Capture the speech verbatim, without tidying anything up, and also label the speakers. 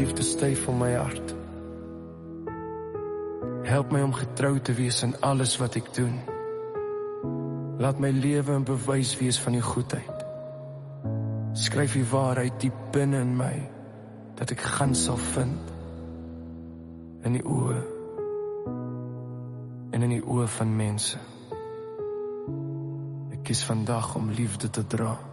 Speaker 1: liefde styf om my hart. Help my om getrou te wees in alles wat ek doen. Laat my lewe 'n bewys wees van die goedheid. Skryf die waarheid diep binne in my, dat ek gans sal vind in die oë en in die oë van mense. Ek kies vandag om liefde te dra.